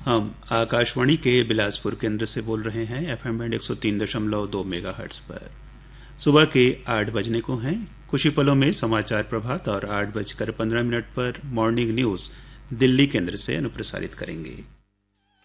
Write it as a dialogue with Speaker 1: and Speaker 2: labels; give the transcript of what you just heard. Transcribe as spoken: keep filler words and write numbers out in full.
Speaker 1: हम आकाशवाणी के बिलासपुर केंद्र से बोल रहे हैं एफएम बैंड एक सौ तीन दशमलव दो मेगाहर्ट्ज पर। सुबह के आठ बजने को हैं। कुछ ही पलों में समाचार प्रभात और आठ बजकर पंद्रह मिनट पर मॉर्निंग न्यूज दिल्ली केंद्र से अनुप्रसारित करेंगे।